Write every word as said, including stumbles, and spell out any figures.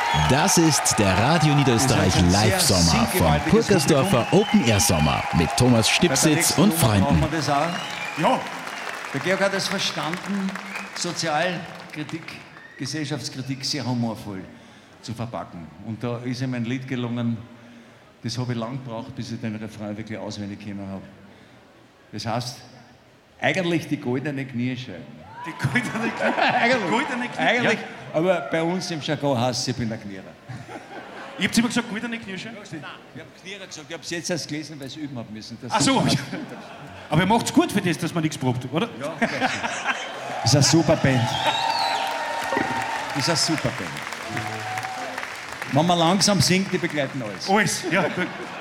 Das ist der Radio Niederösterreich Das ist ein Live-Sommer sehr vom sinngebaltiges Purkersdorfer Open Air Sommer mit Thomas Bei der Stipsitz nächsten und Nummer brauchen Freunden. wir das auch. Ja, Der Georg hat es verstanden, Sozialkritik, Gesellschaftskritik sehr humorvoll zu verpacken. Und da ist ihm ein Lied gelungen, das habe ich lang gebraucht, bis ich den Refrain wirklich auswendig kennen habe. Das heißt, eigentlich die goldene Kniescheibe. die goldene Knie. Eigentlich, Goldene Knie. eigentlich Ja. aber bei uns im Jargon heißt es, ich bin ein Knierer. Ich hab's immer gesagt, goldene Knirsche. Ich habe Knierer gesagt, ich habe es jetzt erst gelesen, weil ich es üben habe müssen. Das Ach so. ist- Aber ihr macht's gut für das, dass man nichts probt, oder? Ja, das ist eine super Band. Das ist eine super Band. Wenn man langsam singt, die begleiten alles. Alles, ja, gut.